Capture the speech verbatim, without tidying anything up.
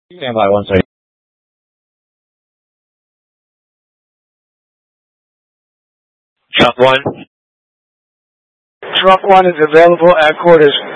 Stand by one second. Truck one. Truck one is available at quarters.